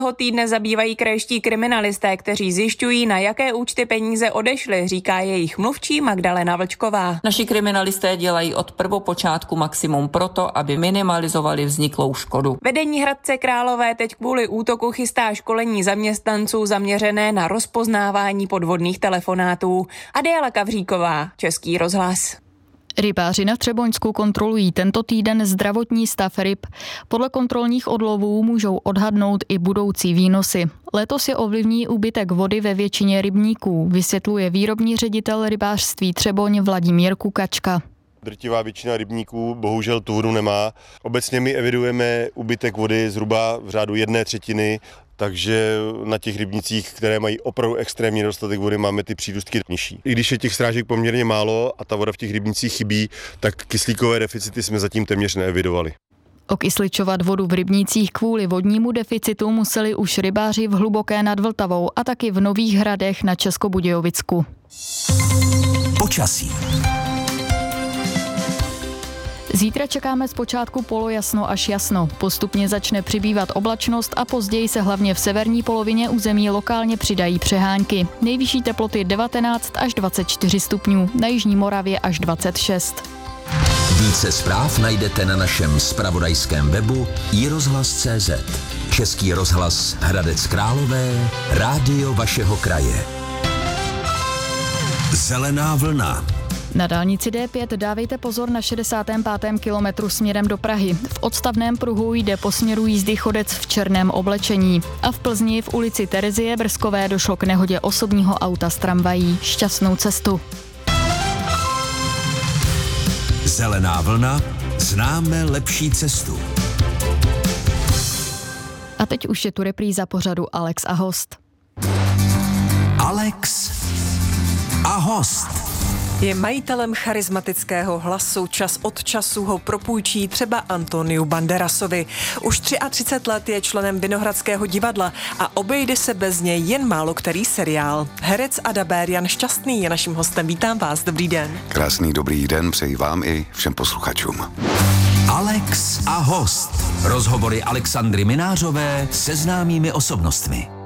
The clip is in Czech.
týdne zabývají krajští kriminalisté, kteří zjišťují, na jaké účty peníze odešly, říká jejich mluvčí Magdalena Vlčková. Naši kriminalisté dělají od prvopočátku maximum proto, aby minimalizovali vzniklou škodu. Vedení Hradce Králové teď kvůli útoku chystá školení zaměstnanců zaměřené na rozpoznávání podvodných telefonátů. Adéla Kavříková, Český rozhlas. Rybáři na Třeboňsku kontrolují tento týden zdravotní stav ryb. Podle kontrolních odlovů můžou odhadnout i budoucí výnosy. Letos je ovlivní úbytek vody ve většině rybníků, vysvětluje výrobní ředitel rybářství Třeboň Vladimír Kukačka. Drtivá většina rybníků bohužel tu vodu nemá. Obecně my evidujeme úbytek vody zhruba v řádu 1/3, takže na těch rybnících, které mají opravdu extrémní nedostatek vody, máme ty přírůstky nižší. I když je těch srážek poměrně málo a ta voda v těch rybnících chybí, tak kyslíkové deficity jsme zatím téměř neevidovali. Okysličovat vodu v rybnících kvůli vodnímu deficitu museli už rybáři v Hluboké nad Vltavou a taky v Nových Hradech na Českobudějovicku. Počasí. Zítra čekáme zpočátku polojasno až jasno. Postupně začne přibývat oblačnost a později se hlavně v severní polovině území lokálně přidají přehánky. Nejvyšší teploty 19 až 24 stupňů, na jižní Moravě až 26. Více zpráv najdete na našem zpravodajském webu iRozhlas.cz. Český rozhlas Hradec Králové, rádio vašeho kraje. Zelená vlna. Na dálnici D5 dávejte pozor na 65. kilometru směrem do Prahy. V odstavném pruhu jde po směru jízdy chodec v černém oblečení. A v Plzni v ulici Terezie Brskové došlo k nehodě osobního auta s tramvají. Šťastnou cestu. Zelená vlna, známe lepší cestu. A teď už je tu repríza pořadu Alex a host. Alex a host. Je majitelem charismatického hlasu, čas od času ho propůjčí třeba Antoniu Banderasovi. Už 33 let je členem Vinohradského divadla a obejde se bez něj jen málo který seriál. Herec a dabér Jan Šťastný je naším hostem. Vítám vás, dobrý den. Krásný dobrý den přeji vám i všem posluchačům. Alex a host. Rozhovory Alexandry Minářové se známými osobnostmi.